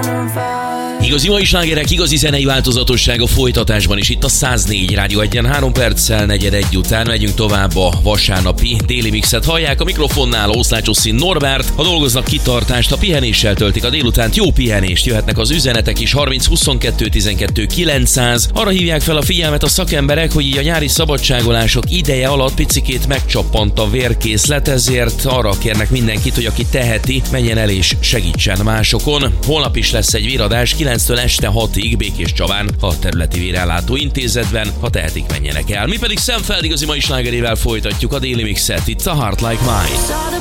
Igazi mai slágerek, igazi zenei változatosság a folytatásban is itt a 104 Rádió 1-en 3 perccel 4:01 után megyünk tovább a vasárnapi déli mixet. Hallják a mikrofonnál Oszlácsosszi Norbert, ha dolgoznak kitartást, a pihenéssel töltik a délutánt, jó pihenést, jöhetnek az üzenetek is 30 22 12 900. Arra hívják fel a figyelmet a szakemberek, hogy így a nyári szabadságolások ideje alatt picikét megcsappant a vérkészlet, ezért arra kérnek mindenkit, hogy aki teheti, menjen el és segítsen másokon. Holnap is lesz egy véradás 9-től este 6-ig Békés Csabán, a területi vérellátó intézetben, ha tehetik, menjenek el. Mi pedig Sam Feld igazi mai slágerével folytatjuk a déli mixet, itt a Heart Like Mine.